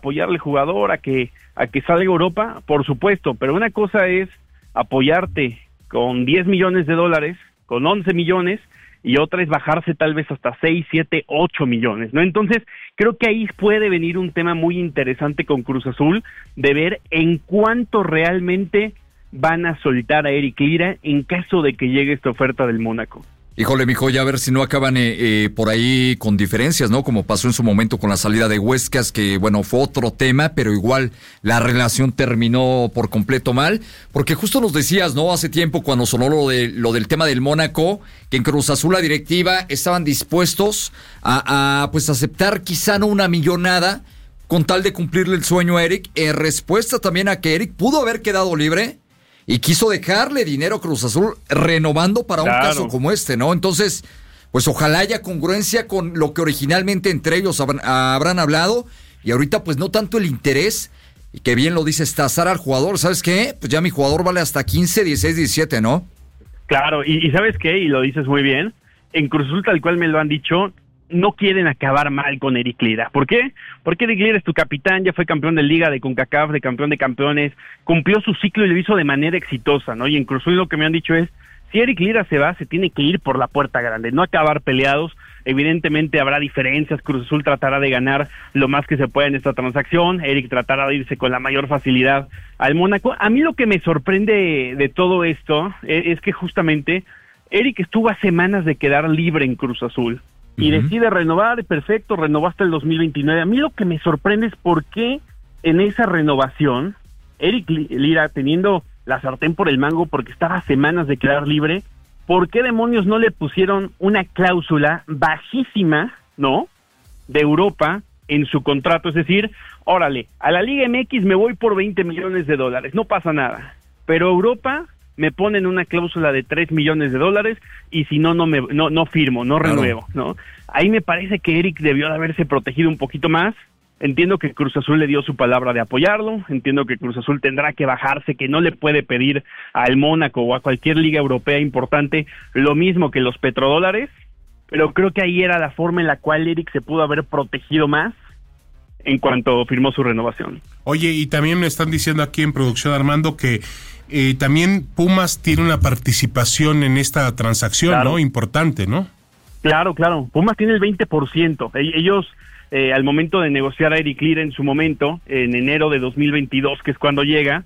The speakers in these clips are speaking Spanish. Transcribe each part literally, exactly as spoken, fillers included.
apoyarle jugador a que a que salga a Europa, por supuesto, pero una cosa es apoyarte con diez millones de dólares, con once millones, y otra es bajarse tal vez hasta seis, siete, ocho millones, ¿no? Entonces, creo que ahí puede venir un tema muy interesante con Cruz Azul, de ver en cuánto realmente van a soltar a Eric Lira en caso de que llegue esta oferta del Mónaco. Híjole, mijo, ya a ver si no acaban eh, eh, por ahí con diferencias, ¿no? Como pasó en su momento con la salida de Huescas, que bueno, fue otro tema, pero igual la relación terminó por completo mal, porque justo nos decías, ¿no? Hace tiempo cuando sonó lo, de, lo del tema del Mónaco, que en Cruz Azul la directiva estaban dispuestos a, a pues aceptar quizá no una millonada con tal de cumplirle el sueño a Eric, en respuesta también a que Eric pudo haber quedado libre y quiso dejarle dinero a Cruz Azul renovando para claro. un caso como este, ¿no? Entonces, pues ojalá haya congruencia con lo que originalmente entre ellos habrán, habrán hablado, y ahorita pues no tanto el interés, y que bien lo dice tasar al jugador, ¿sabes qué? Pues ya mi jugador vale hasta quince, dieciséis, diecisiete, ¿no? Claro, y, y ¿sabes qué? Y lo dices muy bien, en Cruz Azul tal cual me lo han dicho, no quieren acabar mal con Eric Lira. ¿Por qué? Porque Eric Lira es tu capitán, ya fue campeón de Liga, de CONCACAF, de campeón de campeones, cumplió su ciclo y lo hizo de manera exitosa, ¿no? Y en Cruz Azul lo que me han dicho es, si Eric Lira se va, se tiene que ir por la puerta grande, no acabar peleados. Evidentemente habrá diferencias, Cruz Azul tratará de ganar lo más que se pueda en esta transacción, Eric tratará de irse con la mayor facilidad al Mónaco. A mí lo que me sorprende de todo esto es, es que justamente Eric estuvo a semanas de quedar libre en Cruz Azul, y uh-huh. decide renovar, perfecto, renovó hasta el dos mil veintinueve. A mí lo que me sorprende es por qué en esa renovación, Eric Lira, teniendo la sartén por el mango porque estaba a semanas de quedar libre, ¿por qué demonios no le pusieron una cláusula bajísima, ¿no?, de Europa en su contrato? Es decir, órale, a la Liga M X me voy por veinte millones de dólares, no pasa nada, pero Europa me ponen una cláusula de tres millones de dólares y si no, no me no, no firmo, no renuevo, ¿no? Ahí me parece que Eric debió de haberse protegido un poquito más. Entiendo que Cruz Azul le dio su palabra de apoyarlo, entiendo que Cruz Azul tendrá que bajarse, que no le puede pedir al Mónaco o a cualquier liga europea importante lo mismo que los petrodólares, pero creo que ahí era la forma en la cual Eric se pudo haber protegido más en cuanto firmó su renovación. Oye, y también me están diciendo aquí en producción, Armando, que eh, también Pumas tiene una participación en esta transacción, claro. ¿no? Importante, ¿no? Claro, claro. Pumas tiene el veinte por ciento. Ellos, eh, al momento de negociar a Eric Lira en su momento, en enero de dos mil veintidós, que es cuando llega,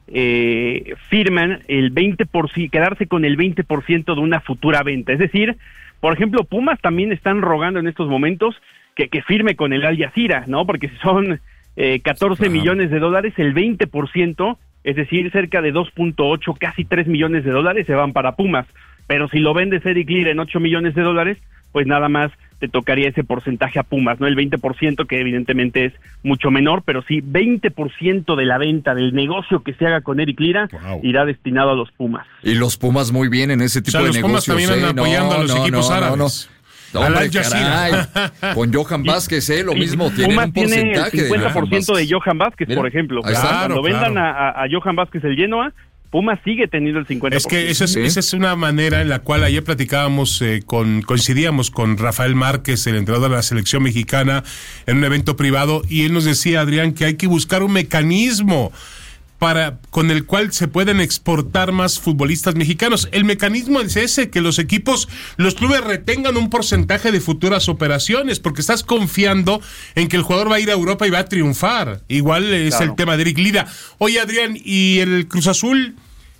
eh, firman el veinte por ciento, quedarse con el veinte por ciento de una futura venta. Es decir, por ejemplo, Pumas también están rogando en estos momentos que, que firme con el Al Jazeera, ¿no? Porque si son eh, catorce Ajá. millones de dólares, el veinte por ciento, es decir, cerca de dos punto ocho, casi tres millones de dólares se van para Pumas. Pero si lo vendes Eric Lira en ocho millones de dólares, pues nada más te tocaría ese porcentaje a Pumas, ¿no? El veinte por ciento, que evidentemente es mucho menor, pero sí, veinte por ciento de la venta, del negocio que se haga con Eric Lira, wow. irá destinado a los Pumas. Y los Pumas muy bien en ese tipo, o sea, de negocios. Los Pumas también andan apoyando no, a los no, equipos no, árabes. No, no. No, hombre, caray, con Johan Vázquez, eh, lo mismo, tiene un porcentaje tiene el cincuenta por ciento de Johan Vázquez, Mira, por ejemplo. claro, Cuando claro. vendan a, a Johan Vázquez el Genoa, Pumas sigue teniendo el cincuenta por ciento. Es que esa es, ¿Sí? esa es una manera en la cual ayer platicábamos, eh, con coincidíamos con Rafael Márquez, el entrenador de la selección mexicana, en un evento privado, y él nos decía, Adrián, que hay que buscar un mecanismo para con el cual se pueden exportar más futbolistas mexicanos. El mecanismo es ese, que los equipos, los clubes retengan un porcentaje de futuras operaciones, porque estás confiando en que el jugador va a ir a Europa y va a triunfar. Igual es claro. el tema de Eric Lira. Oye, Adrián, ¿y el Cruz Azul,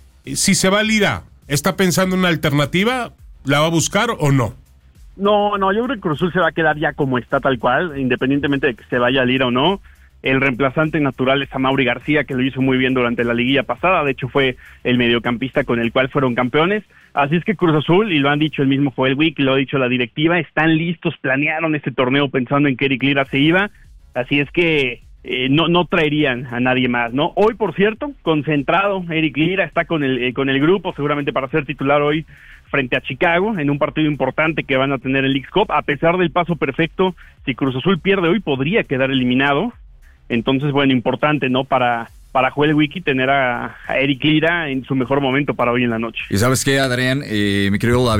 si se va a Lira, está pensando en una alternativa? ¿La va a buscar o no? No, no, yo creo que Cruz Azul se va a quedar ya como está, tal cual, independientemente de que se vaya a Lira o no. El reemplazante natural es Amaury García, que lo hizo muy bien durante la liguilla pasada. De hecho, fue el mediocampista con el cual fueron campeones. Así es que Cruz Azul, y lo han dicho el mismo Joel Wick, lo ha dicho la directiva, están listos, planearon este torneo pensando en que Eric Lira se iba. Así es que eh, no no traerían a nadie más, ¿no? Hoy, por cierto, concentrado, Eric Lira está con el eh, con el grupo, seguramente para ser titular hoy frente a Chicago, en un partido importante que van a tener en Leagues Cup. A pesar del paso perfecto, si Cruz Azul pierde hoy, podría quedar eliminado. Entonces, bueno, importante, ¿no? Para, para Joel Wiki tener a, a Eric Lira en su mejor momento para hoy en la noche. Y ¿sabes qué, Adrián? Eh, mi querido David,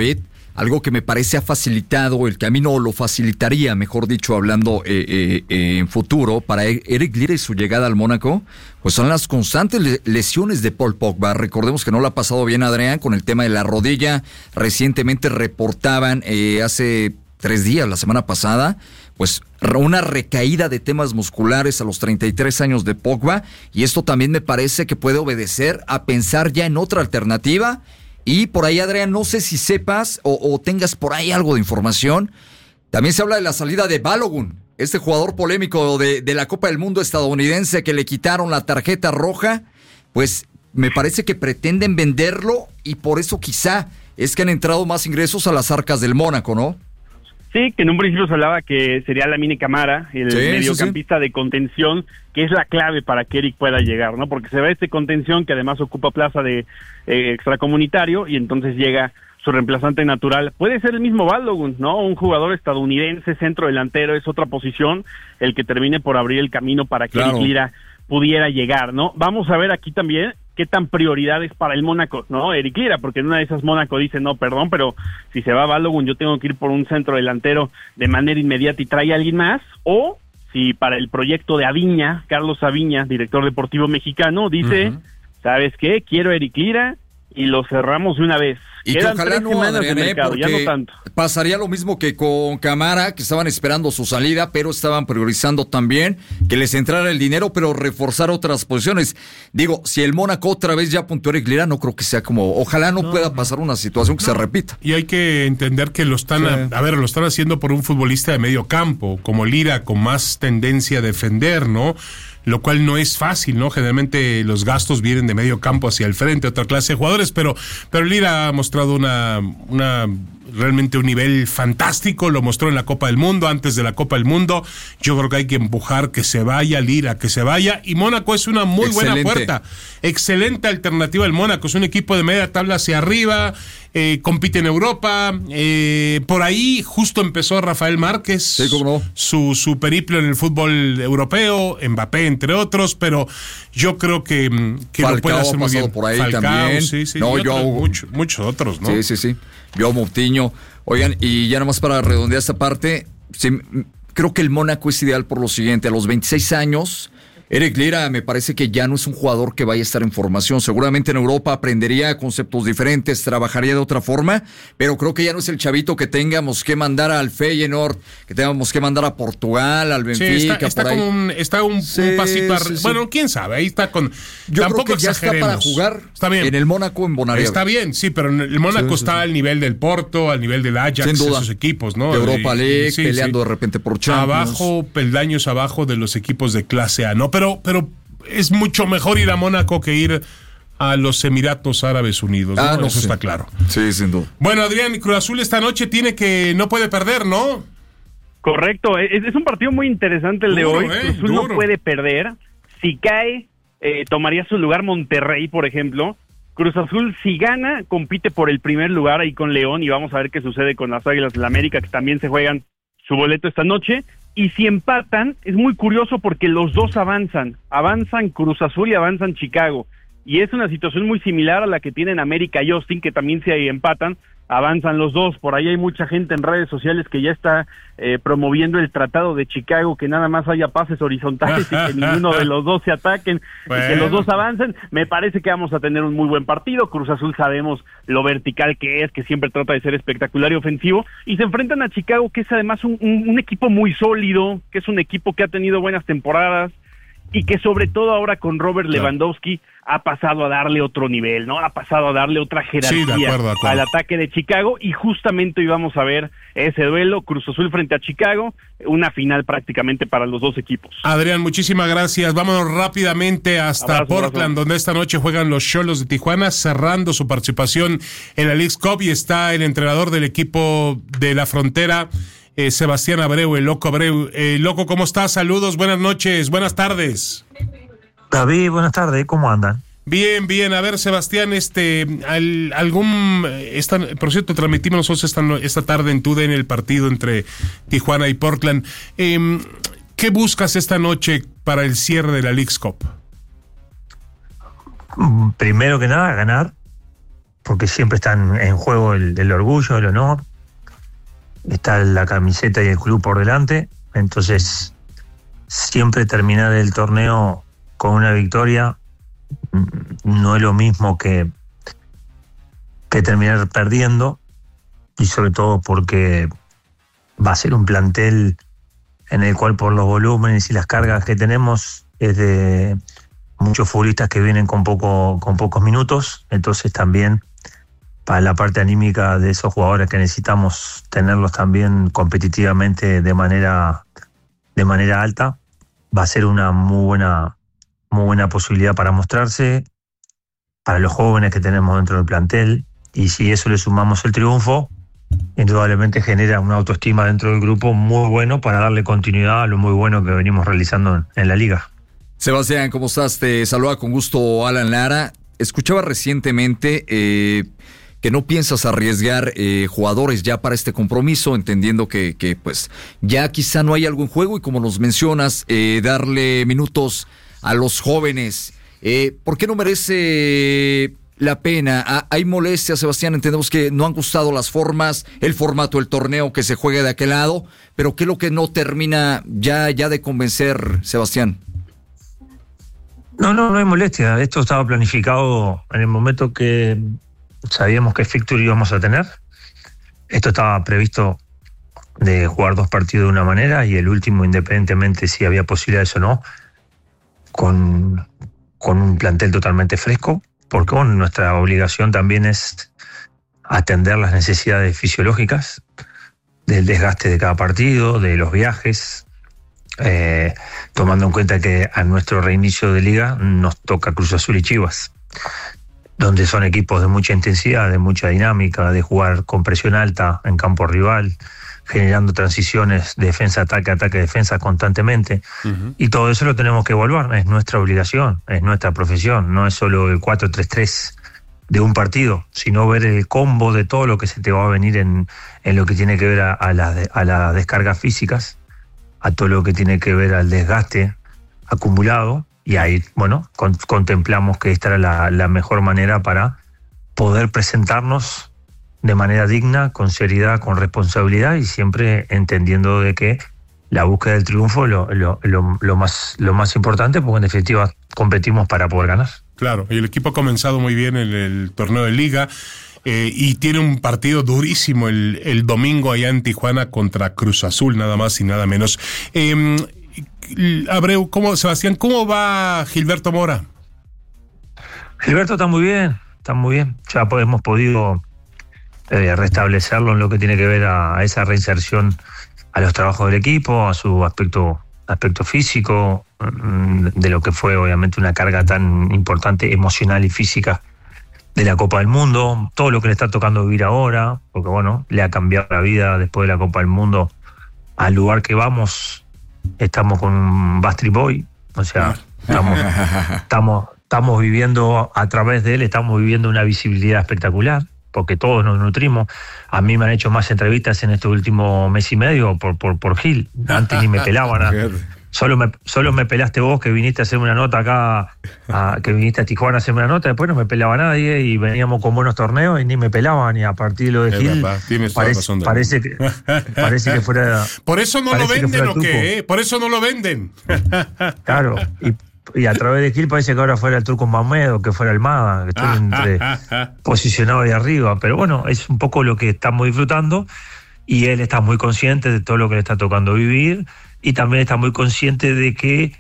algo que me parece ha facilitado el camino, o lo facilitaría, mejor dicho, hablando eh, eh, eh, en futuro, para Eric Lira y su llegada al Mónaco, pues son las constantes lesiones de Paul Pogba. Recordemos que no lo ha pasado bien Adrián con el tema de la rodilla. Recientemente reportaban eh, hace tres días, la semana pasada, pues una recaída de temas musculares a los treinta y tres años de Pogba, y esto también me parece que puede obedecer a pensar ya en otra alternativa. Y por ahí, Adrián, no sé si sepas o, o tengas por ahí algo de información, también se habla de la salida de Balogun, este jugador polémico de, de la Copa del Mundo estadounidense que le quitaron la tarjeta roja. Pues me parece que pretenden venderlo, y por eso quizá es que han entrado más ingresos a las arcas del Mónaco, ¿no? Sí, que en un principio se hablaba que sería Lamine Camara, el sí, mediocampista sí, sí. de contención, que es la clave para que Eric pueda llegar, ¿no? Porque se va este contención que además ocupa plaza de eh, extracomunitario, y entonces llega su reemplazante natural. Puede ser el mismo Balogun, ¿no? Un jugador estadounidense, centro delantero, es otra posición, el que termine por abrir el camino para que claro. Eric Lira pudiera llegar, ¿no? Vamos a ver aquí también qué tan prioridad es para el Mónaco, ¿no? Eric Lira, porque en una de esas Mónaco dice, no, perdón, pero si se va Balogun, yo tengo que ir por un centro delantero de manera inmediata y trae a alguien más, o si para el proyecto de Aviña, Carlos Aviña, director deportivo mexicano, dice, uh-huh. ¿sabes qué? Quiero a Eric Lira y lo cerramos de una vez. Y que ojalá no, Adrián, de mercado, porque ya no tanto. Pasaría lo mismo que con Camara, que estaban esperando su salida, pero estaban priorizando también que les entrara el dinero, pero reforzar otras posiciones. Digo, si el Mónaco otra vez ya apuntó a Eric Lira, no creo que sea como, ojalá no, no pueda pasar una situación que no. se repita. Y hay que entender que lo están, sí. a, a ver, lo están haciendo por un futbolista de medio campo, como Lira, con más tendencia a defender, ¿no? Lo cual no es fácil, ¿no? Generalmente los gastos vienen de medio campo hacia el frente, otra clase de jugadores, pero, pero Lira ha mostrado una, una realmente un nivel fantástico, lo mostró en la Copa del Mundo, antes de la Copa del Mundo. Yo creo que hay que empujar que se vaya Lira, que se vaya, y Mónaco es una muy Excelente. buena puerta. Excelente alternativa el Mónaco, es un equipo de media tabla hacia arriba, eh, compite en Europa, eh, por ahí justo empezó Rafael Márquez, sí, ¿cómo no? su, su periplo en el fútbol europeo, Mbappé entre otros, pero yo creo que, que lo puede hacer muy bien. Por ahí Falcao, también. Sí, sí, no, y yo, otros, muchos, muchos otros, ¿no? Sí, sí, sí. Yo, Moutinho. Oigan, y ya nomás para redondear esta parte, sí, creo que el Mónaco es ideal por lo siguiente. A los veintiséis años, Eric Lira me parece que ya no es un jugador que vaya a estar en formación. Seguramente en Europa aprendería conceptos diferentes, trabajaría de otra forma, pero creo que ya no es el chavito que tengamos que mandar al Feyenoord, que tengamos que mandar a Portugal, al Benfica. Sí, está, está, por ahí. Con un, está un, sí, un pasito arriba. Sí, sí. Bueno, quién sabe, ahí está con... Yo Tampoco creo que ya está para jugar está bien. en el Mónaco, en Bonariva. Está bien, sí, pero el Mónaco sí, sí, está sí. al nivel del Porto, al nivel del Ajax, sin duda. esos equipos, ¿no? De Europa League, sí, peleando sí. de repente por Champions. Abajo, peldaños abajo de los equipos de clase A, ¿no? Pero, pero es mucho mejor ir a Mónaco que ir a los Emiratos Árabes Unidos, ¿no? Ah, no, Eso sí. está claro. Sí, sin duda. Bueno, Adrián, Cruz Azul esta noche tiene que, no puede perder, ¿no? Correcto, es, es un partido muy interesante el duro, de hoy. Eh, Cruz Azul duro. no puede perder. Si cae, eh, tomaría su lugar Monterrey, por ejemplo. Cruz Azul, si gana, compite por el primer lugar ahí con León, y vamos a ver qué sucede con las Águilas del América, que también se juegan su boleto esta noche. Y si empatan, es muy curioso porque los dos avanzan, avanzan Cruz Azul y avanzan Chicago, y es una situación muy similar a la que tienen América y Austin, que también se empatan, avanzan los dos. Por ahí hay mucha gente en redes sociales que ya está eh, promoviendo el tratado de Chicago, que nada más haya pases horizontales y que ninguno de los dos se ataquen, bueno. y que los dos avancen. Me parece que vamos a tener un muy buen partido. Cruz Azul sabemos lo vertical que es, que siempre trata de ser espectacular y ofensivo, y se enfrentan a Chicago, que es además un, un, un equipo muy sólido, que es un equipo que ha tenido buenas temporadas, y que sobre todo ahora con Robert Lewandowski ha pasado a darle otro nivel, ¿no? Ha pasado a darle otra jerarquía sí, de acuerdo, de acuerdo. al ataque de Chicago, y justamente hoy vamos a ver ese duelo, Cruz Azul frente a Chicago, una final prácticamente para los dos equipos. Adrián, muchísimas gracias. Vámonos rápidamente hasta abrazo, Portland, abrazo. donde esta noche juegan los Xolos de Tijuana, cerrando su participación en la Leagues Cup, y está el entrenador del equipo de la Frontera, Eh, Sebastián Abreu, el Loco Abreu. Eh, Loco, ¿cómo estás? Saludos, buenas noches, buenas tardes. David, buenas tardes, ¿cómo andan? Bien, bien. A ver, Sebastián, este, al, algún, esta, por cierto, transmitimos nosotros esta, esta tarde en TUDN el partido entre Tijuana y Portland. Eh, ¿Qué buscas esta noche para el cierre de la Leagues Cup? Primero que nada, ganar. porque siempre están en juego el, el orgullo, el honor, está la camiseta y el club por delante, entonces siempre terminar el torneo con una victoria no es lo mismo que, que terminar perdiendo, y sobre todo porque va a ser un plantel en el cual por los volúmenes y las cargas que tenemos es de muchos futbolistas que vienen con poco con pocos minutos, entonces también para la parte anímica de esos jugadores que necesitamos tenerlos también competitivamente de manera de manera alta, va a ser una muy buena muy buena posibilidad para mostrarse para los jóvenes que tenemos dentro del plantel, y si eso le sumamos el triunfo, indudablemente genera una autoestima dentro del grupo muy bueno para darle continuidad a lo muy bueno que venimos realizando en, en la liga. Sebastián, ¿cómo estás? Te saluda con gusto Alan Lara. Escuchaba recientemente eh, que no piensas arriesgar eh, jugadores ya para este compromiso, entendiendo que, que pues ya quizá no hay algo en juego, y como nos mencionas, eh, darle minutos a los jóvenes. Eh, ¿Por qué no merece la pena? ¿Hay molestia, Sebastián? Entendemos que no han gustado las formas, el formato del torneo que se juegue de aquel lado, pero ¿qué es lo que no termina ya, ya de convencer, Sebastián? No, no, no hay molestia. Esto estaba planificado en el momento que sabíamos qué fixture íbamos a tener. Esto estaba previsto de jugar dos partidos de una manera y el último, independientemente si había posibilidades o no, con, con un plantel totalmente fresco, porque bueno, nuestra obligación también es atender las necesidades fisiológicas del desgaste de cada partido, de los viajes, eh, tomando en cuenta que a nuestro reinicio de liga nos toca Cruz Azul y Chivas, donde son equipos de mucha intensidad, de mucha dinámica, de jugar con presión alta en campo rival, generando transiciones de defensa, ataque, ataque, defensa constantemente. Uh-huh. Y todo eso lo tenemos que evaluar, es nuestra obligación, es nuestra profesión, no es solo el cuatro tres tres de un partido, sino ver el combo de todo lo que se te va a venir en, en lo que tiene que ver a, a las a las descargas físicas, a todo lo que tiene que ver al desgaste acumulado, y ahí, bueno, con, contemplamos que esta era la, la mejor manera para poder presentarnos de manera digna, con seriedad, con responsabilidad, y siempre entendiendo de que la búsqueda del triunfo es lo, lo, lo, lo, más, lo más importante, porque en definitiva competimos para poder ganar. Claro, y el equipo ha comenzado muy bien en el torneo de liga, eh, y tiene un partido durísimo el, el domingo allá en Tijuana contra Cruz Azul, nada más y nada menos. Eh, Abreu, ¿cómo, Sebastián, ¿cómo va Gilberto Mora? Gilberto está muy bien, está muy bien. Ya hemos podido eh, restablecerlo en lo que tiene que ver a, a esa reinserción a los trabajos del equipo, a su aspecto aspecto físico, de lo que fue obviamente una carga tan importante emocional y física de la Copa del Mundo, todo lo que le está tocando vivir ahora, porque bueno, le ha cambiado la vida después de la Copa del Mundo. Al lugar que vamos, estamos con un Bastry Boy, o sea, estamos, estamos, estamos viviendo a través de él, estamos viviendo una visibilidad espectacular, porque todos nos nutrimos. A mí me han hecho más entrevistas en este último mes y medio por, por, por Gil. Antes ni me pelaban. A, solo, me, solo me pelaste vos, que viniste a hacerme una nota acá, a, que viniste a Tijuana a hacerme una nota, después no me pelaba nadie y veníamos con buenos torneos y ni me pelaban, y a partir de lo de Gil parece, parece, que, parece que fuera... Por eso no lo venden, ¿o qué? ¿Eh? Por eso no lo venden. Claro, y Y a través de Gil parece que ahora fuera el Turco Mamedo, que fuera Almada, que estoy entre posicionado de arriba. Pero bueno, es un poco lo que estamos disfrutando, y él está muy consciente de todo lo que le está tocando vivir, y también está muy consciente de que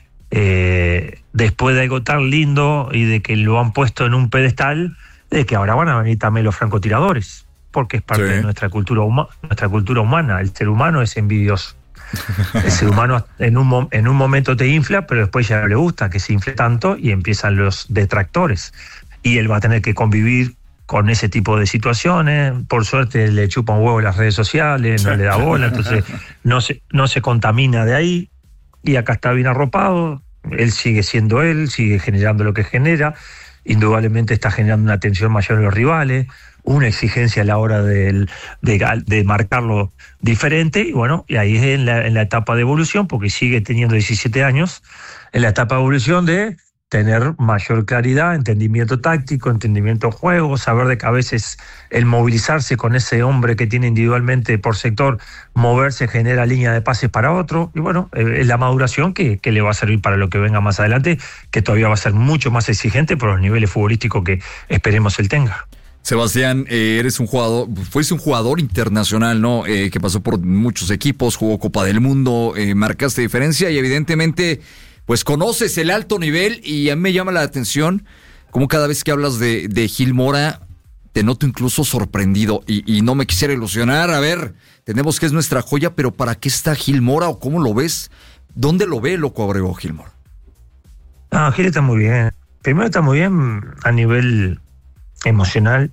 eh, después de algo tan lindo y de que lo han puesto en un pedestal, de que ahora van a venir también los francotiradores, porque es parte sí. de nuestra cultura, huma- nuestra cultura humana. El ser humano es envidioso. El ser humano en un, en un momento te infla, pero después ya no le gusta que se infle tanto y empiezan los detractores. Y él va a tener que convivir con ese tipo de situaciones. Por suerte le chupa un huevo las redes sociales, no le da bola, entonces no se, no se contamina de ahí. Y acá está bien arropado, él sigue siendo él, sigue generando lo que genera. Indudablemente está generando una tensión mayor en los rivales, una exigencia a la hora de, de, de marcarlo diferente, y bueno, y ahí es en la, en la etapa de evolución, porque sigue teniendo diecisiete años, en la etapa de evolución de tener mayor claridad, entendimiento táctico, entendimiento de juego, saber de que a veces el movilizarse con ese hombre que tiene individualmente por sector, moverse genera línea de pases para otro, y bueno, es la maduración que, que le va a servir para lo que venga más adelante, que todavía va a ser mucho más exigente por los niveles futbolísticos que esperemos él tenga. Sebastián, eh, eres un jugador, fuiste un jugador internacional, ¿no? Eh, que pasó por muchos equipos, jugó Copa del Mundo, eh, marcaste diferencia y evidentemente pues conoces el alto nivel, y a mí me llama la atención como cada vez que hablas de, de Gil Mora te noto incluso sorprendido, y, y no me quisiera ilusionar. A ver, tenemos que es nuestra joya, pero ¿para qué está Gil Mora o cómo lo ves? ¿Dónde lo ve Loco Abreu Gil Mora? Ah, Gil está muy bien. Primero está muy bien a nivel emocional.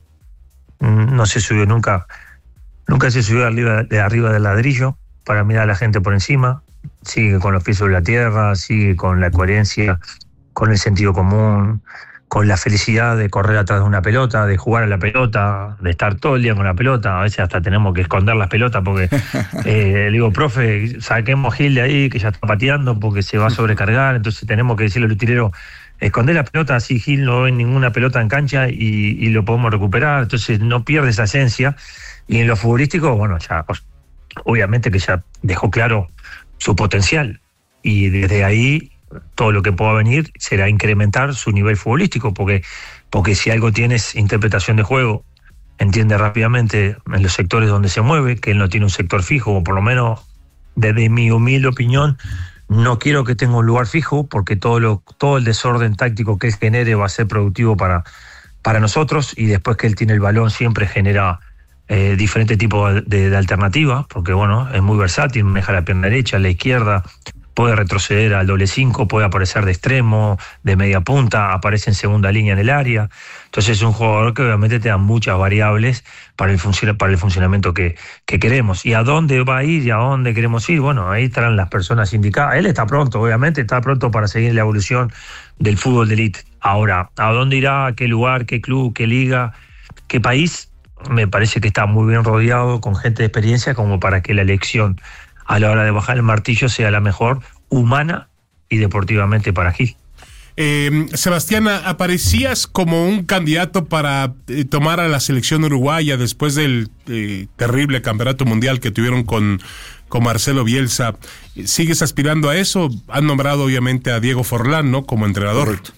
No se subió nunca, nunca se subió arriba, de arriba del ladrillo para mirar a la gente por encima. Sigue con los pies sobre la tierra, sigue con la coherencia, con el sentido común, con la felicidad de correr atrás de una pelota, de jugar a la pelota, de estar todo el día con la pelota. A veces hasta tenemos que esconder las pelotas porque eh, le digo, profe, saquemos Gil de ahí que ya está pateando porque se va a sobrecargar. Entonces tenemos que decirle al utilero, esconder la pelota, así Gil no ve ninguna pelota en cancha y, y lo podemos recuperar. Entonces no pierde esa esencia. Y en lo futbolístico, bueno, ya obviamente que ya dejó claro su potencial, y desde ahí todo lo que pueda venir será incrementar su nivel futbolístico, porque, porque si algo tiene es interpretación de juego, entiende rápidamente en los sectores donde se mueve, que él no tiene un sector fijo, o por lo menos desde mi humilde opinión no quiero que tenga un lugar fijo, porque todo lo todo el desorden táctico que él genere va a ser productivo para, para nosotros, y después que él tiene el balón siempre genera Eh, diferentes tipos de, de alternativas, porque bueno, es muy versátil, maneja la pierna derecha, la izquierda, puede retroceder al doble cinco, puede aparecer de extremo, de media punta, aparece en segunda línea en el área. Entonces es un jugador que obviamente te da muchas variables para el, func- para el funcionamiento que, que queremos. ¿Y a dónde va a ir y a dónde queremos ir? Bueno, ahí estarán las personas indicadas. Él está pronto, obviamente, está pronto para seguir la evolución del fútbol de élite. Ahora, ¿a dónde irá? ¿Qué lugar? ¿Qué club? ¿Qué liga? ¿Qué país? Me parece que está muy bien rodeado con gente de experiencia como para que la elección a la hora de bajar el martillo sea la mejor humana y deportivamente para Gil. Eh, Sebastián, aparecías como un candidato para eh, tomar a la selección uruguaya después del eh, terrible campeonato mundial que tuvieron con, con Marcelo Bielsa. ¿Sigues aspirando a eso? Han nombrado obviamente a Diego Forlán, ¿no?, como entrenador. Correcto.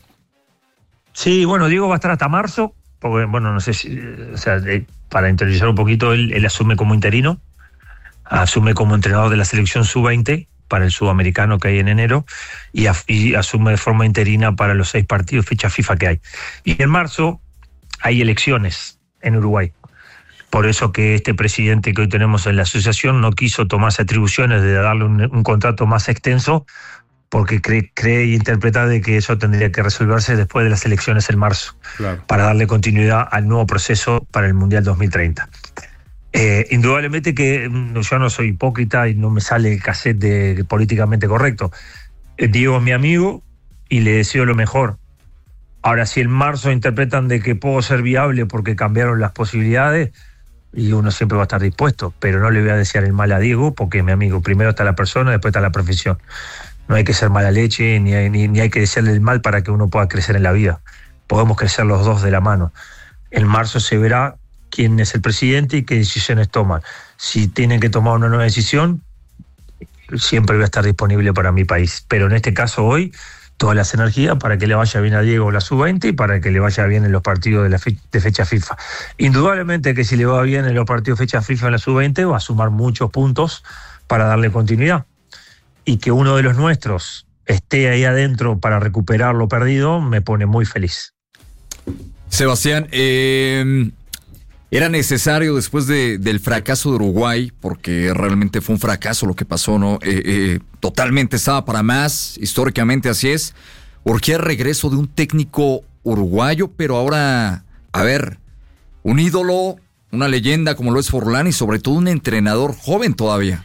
Sí, bueno, Diego va a estar hasta marzo, porque bueno, no sé si, o sea, eh, para interiorizar un poquito, él, él asume como interino, asume como entrenador de la selección sub veinte para el sudamericano que hay en enero, y, a, y asume de forma interina para los seis partidos, fecha FIFA que hay. Y en marzo hay elecciones en Uruguay. Por eso que este presidente que hoy tenemos en la asociación no quiso tomarse atribuciones de darle un, un contrato más extenso, porque cree, cree y interpreta de que eso tendría que resolverse después de las elecciones en marzo, claro, para darle continuidad al nuevo proceso para el Mundial dos mil treinta. Eh, indudablemente que yo no soy hipócrita y no me sale el cassette de políticamente correcto. Eh, Diego es mi amigo y le deseo lo mejor. Ahora, si en marzo interpretan de que puedo ser viable porque cambiaron las posibilidades, y uno siempre va a estar dispuesto, pero no le voy a desear el mal a Diego porque es mi amigo. Primero está la persona, después está la profesión. No hay que ser mala leche, ni hay, ni, ni hay que desearle el mal para que uno pueda crecer en la vida. Podemos crecer los dos de la mano. En marzo se verá quién es el presidente y qué decisiones toman. Si tienen que tomar una nueva decisión, siempre voy a estar disponible para mi país. Pero en este caso hoy, todas las energías para que le vaya bien a Diego la sub veinte y para que le vaya bien en los partidos de, la fe, de fecha FIFA. Indudablemente que si le va bien en los partidos de fecha FIFA en la sub veinte, va a sumar muchos puntos para darle continuidad. Y que uno de los nuestros esté ahí adentro para recuperar lo perdido, me pone muy feliz. Sebastián, eh, era necesario después de, del fracaso de Uruguay, porque realmente fue un fracaso lo que pasó, ¿no? Eh, eh, totalmente estaba para más, históricamente así es. Urgía el regreso de un técnico uruguayo, pero ahora, a ver, un ídolo, una leyenda como lo es Forlán y sobre todo un entrenador joven todavía.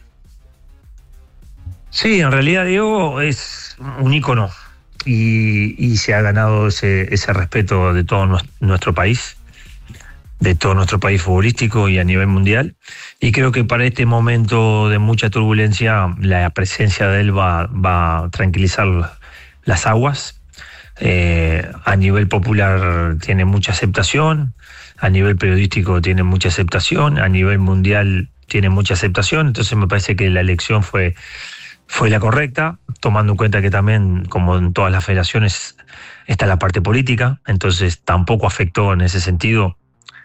Sí, en realidad Diego es un ícono y, y se ha ganado ese, ese respeto de todo nuestro país, de todo nuestro país futbolístico y a nivel mundial. Y creo que para este momento de mucha turbulencia, la presencia de él va, va a tranquilizar las aguas. eh, a nivel popular tiene mucha aceptación, a nivel periodístico tiene mucha aceptación, a nivel mundial tiene mucha aceptación, entonces me parece que la elección fue, fue la correcta, tomando en cuenta que también, como en todas las federaciones, está la parte política, entonces tampoco afectó en ese sentido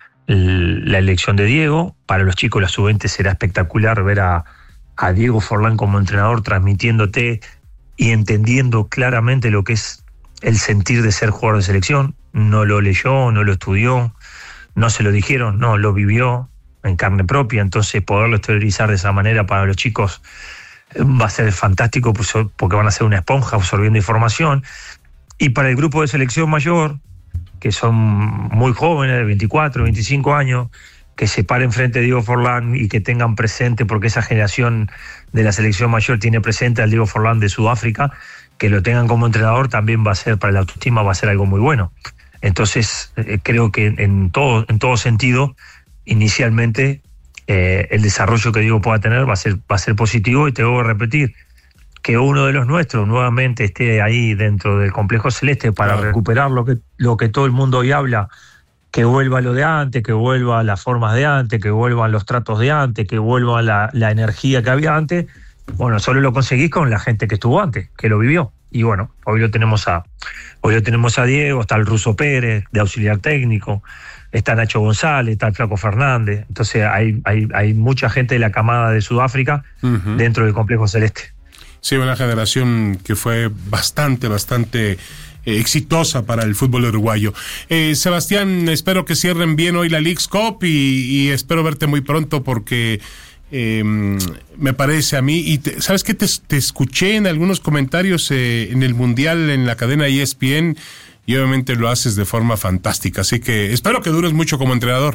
la elección de Diego. Para los chicos, la sub veinte será espectacular ver a, a Diego Forlán como entrenador transmitiéndote y entendiendo claramente lo que es el sentir de ser jugador de selección. No lo leyó, no lo estudió, no se lo dijeron, no, lo vivió en carne propia. Entonces poderlo exteriorizar de esa manera para los chicos va a ser fantástico, porque van a ser una esponja absorbiendo información. Y para el grupo de selección mayor, que son muy jóvenes, de veinticuatro, veinticinco años, que se paren frente a Diego Forlán y que tengan presente, porque esa generación de la selección mayor tiene presente al Diego Forlán de Sudáfrica, que lo tengan como entrenador también va a ser, para la autoestima va a ser algo muy bueno. Entonces eh, creo que en todo, en todo sentido, inicialmente eh, el desarrollo que Diego pueda tener va a ser, va a ser positivo. Y te voy a repetir, que uno de los nuestros nuevamente esté ahí dentro del complejo celeste para claro. recuperar lo que, lo que todo el mundo hoy habla, que vuelva lo de antes, que vuelva las formas de antes, que vuelvan los tratos de antes, que vuelva la, la energía que había antes. Bueno, solo lo conseguís con la gente que estuvo antes, que lo vivió. Y bueno, hoy lo tenemos a, hoy lo tenemos a Diego, está el Ruso Pérez de auxiliar técnico, está Nacho González, está el Flaco Fernández. Entonces hay, hay, hay mucha gente de la camada de Sudáfrica uh-huh. dentro del complejo celeste. Sí, una generación que fue bastante, bastante eh, exitosa para el fútbol uruguayo. Eh, Sebastián, espero que cierren bien hoy la Leagues Cup y, y espero verte muy pronto porque eh, me parece a mí, y te, ¿sabes qué? Te, te escuché en algunos comentarios eh, en el Mundial en la cadena E S P N y obviamente lo haces de forma fantástica, así que espero que dures mucho como entrenador.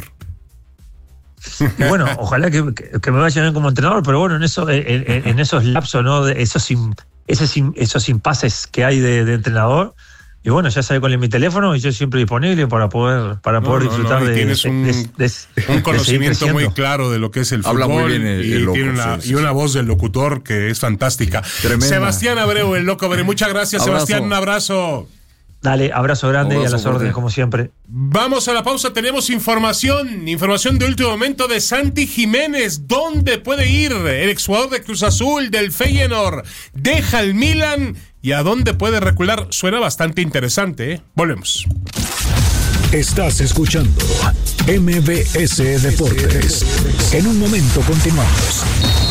Y bueno, ojalá que, que, que me vaya bien como entrenador, pero bueno, en eso, en, en, en esos lapsos, ¿no? De esos, esos, esos impases que hay de, de entrenador. Y bueno, ya sabe cuál es mi teléfono y yo siempre disponible para poder, para poder no, no, disfrutar no, y de, tienes de, un, de, de, de un conocimiento muy claro de lo que es el Habla fútbol. Habla muy bien el, y, el loco, tiene una, sí, sí, y una voz del locutor que es fantástica. Tremenda. Sebastián Abreu, el loco Abreu. Muchas gracias, abrazo. Sebastián. Un abrazo. Dale, abrazo grande abrazo, y a las órdenes, como siempre. Vamos a la pausa, tenemos información, información de último momento de Santi Jiménez. ¿Dónde puede ir el exjugador de Cruz Azul, del Feyenoord? Deja el Milan y a dónde puede recular. Suena bastante interesante, ¿eh? Volvemos. Estás escuchando M V S Deportes. En un momento continuamos.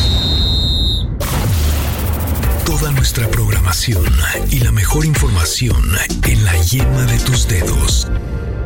Toda nuestra programación y la mejor información en la yema de tus dedos.